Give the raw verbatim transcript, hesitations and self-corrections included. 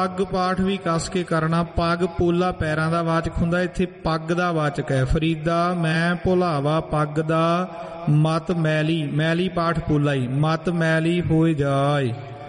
पग पाठ भी कस के करना। पग पोला पैरां दा वाचक हुंदा, इत्थे पग दा वाचक है। फरीदा मैं भुलावा पग दा, मत मैली, मैली पाठ पोला ही, मत मैली होए जाए।